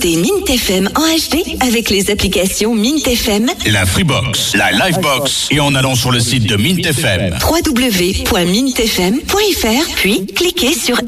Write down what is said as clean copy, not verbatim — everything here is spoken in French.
écoutez Mint FM en HD avec les applications Mint FM, la Freebox, la Livebox et en allant sur le site de Mint FM. www.mintfm.fr, puis cliquez sur